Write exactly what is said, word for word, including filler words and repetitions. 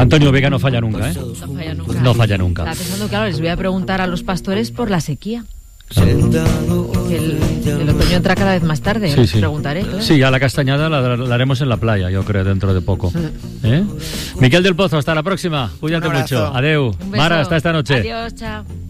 Antonio Vega no falla nunca, ¿eh? No falla nunca. No falla nunca. Estaba pensando, claro, les voy a preguntar a los pastores por la sequía. Que el, el otoño entra cada vez más tarde, Sí, les sí. preguntaré. Claro. Sí, ya la castañada la, la haremos en la playa, yo creo, dentro de poco. ¿Eh? Miquel del Pozo, hasta la próxima. Cuídate Un abrazo. mucho. Adeu. Un beso. Mara, hasta esta noche. Adiós, chao.